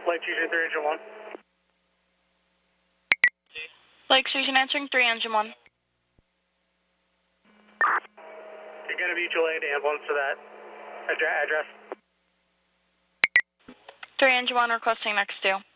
Lake Fusion 3 Engine 1. Lake Fusion answering 3 Engine 1. You're going to mutual aid ambulance to that address. 3 Engine 1 requesting next 2.